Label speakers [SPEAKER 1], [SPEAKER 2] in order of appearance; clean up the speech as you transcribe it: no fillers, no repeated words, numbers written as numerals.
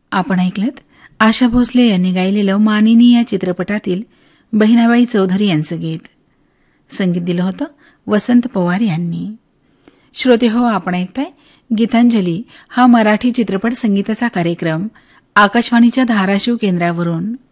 [SPEAKER 1] आपण ऐकलत आशा भोसले यांनी गायलेलं मानिनी या चित्रपटातील बहिणाबाई चौधरी यांचं गीत. संगीत दिलं होतं वसंत पवार यांनी. श्रोते हो, आपण ऐकताय गीतांजली हा मराठी चित्रपट संगीताचा कार्यक्रम आकाशवाणीच्या धाराशिव केंद्रावरून.